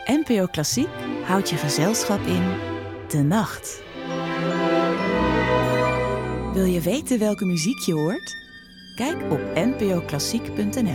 NPO Klassiek houdt je gezelschap in de nacht. Wil je weten welke muziek je hoort? Kijk op npoklassiek.nl.